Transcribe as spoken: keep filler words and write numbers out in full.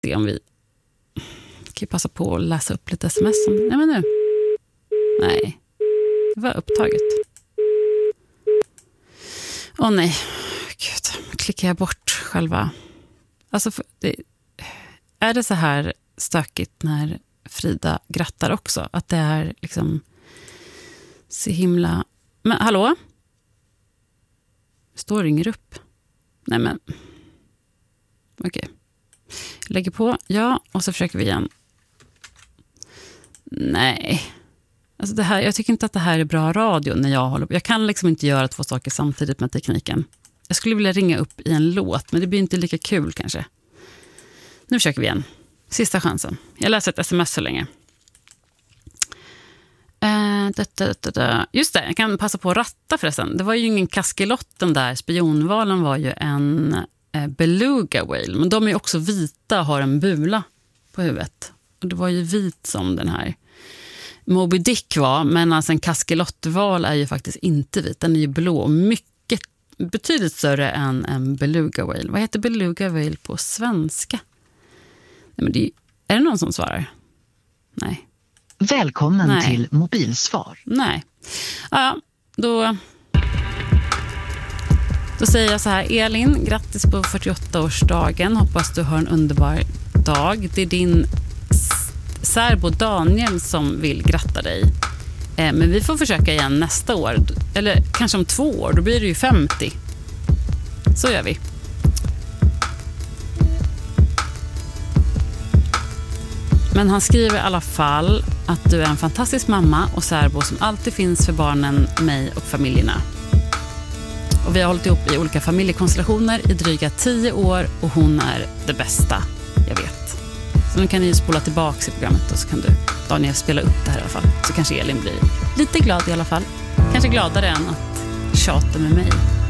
se om vi kan ju passa på att läsa upp lite sms. Om... Nej, men nu. Nej, det var upptaget. Åh oh, nej, gud, klickar jag bort själva. Alltså, det... är det så här stökigt när Frida grattar också? Att det är liksom så himla... Men hallå? Står ringer upp. Nej men... Okej. Okay. Lägger på, ja, och så försöker vi igen. Nej. Alltså det här, jag tycker inte att det här är bra radio när jag håller på. Jag kan liksom inte göra två saker samtidigt med tekniken. Jag skulle vilja ringa upp i en låt, men det blir inte lika kul kanske. Nu försöker vi igen. Sista chansen. Jag läser ett sms så länge. Uh, da, da, da, da. Just det, jag kan passa på att ratta förresten. Det var ju ingen kaskelott, den där spionvalen var ju en uh, beluga whale. Men de är ju också vita och har en bula på huvudet. Och det var ju vit som den här Moby Dick var. Men alltså en kaskelottval är ju faktiskt inte vit. Den är ju blå. Mycket, betydligt större än en beluga whale. Vad heter beluga whale på svenska? Nej, men det är, är det någon som svarar? Nej. Välkommen Nej. till mobilsvar. Nej. Ja, då, då säger jag så här. Elin, grattis på fyrtioåttaårsdagen. Hoppas du har en underbar dag. Det är din särbo Daniel som vill gratta dig. Eh, men vi får försöka igen nästa år. Eller kanske om två år. Då blir det ju femtio. Så gör vi. Men han skriver i alla fall att du är en fantastisk mamma och särbo som alltid finns för barnen, mig och familjerna. Och vi har hållit ihop i olika familjekonstellationer i dryga tio år och hon är det bästa jag vet. Så nu kan ni spola tillbaka i programmet och så kan du, Daniel, spela upp det här i alla fall. Så kanske Elin blir lite glad i alla fall. Kanske gladare än att tjata med mig.